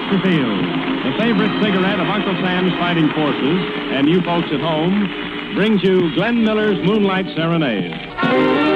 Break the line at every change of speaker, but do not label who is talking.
Chesterfield, the favorite cigarette of Uncle Sam's fighting forces, and you folks at home, brings you Glenn Miller's Moonlight Serenade.